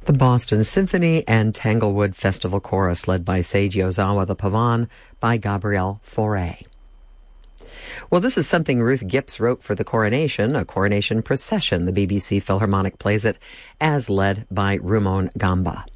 The Boston Symphony and Tanglewood Festival Chorus, led by Seiji Ozawa, the Pavane by Gabrielle Fauré. Well, this is something Ruth Gipps wrote for the coronation, a coronation procession. The BBC Philharmonic plays it as led by Rumon Gamba.